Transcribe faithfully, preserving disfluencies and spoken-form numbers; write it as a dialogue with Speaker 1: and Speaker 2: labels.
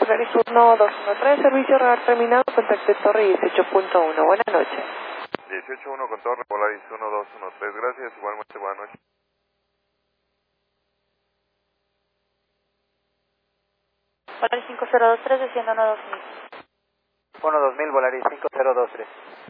Speaker 1: Polaris uno dos uno tres, servicio radar terminado, contacto Torre dieciocho punto uno. Buenas noches.
Speaker 2: dieciocho punto uno con Torre, Polaris uno dos uno tres, gracias, igualmente buenas noches.
Speaker 1: Polaris cinco cero dos tres, desciendo uno dos mil.
Speaker 3: uno dos mil, Volaris cinco cero dos tres.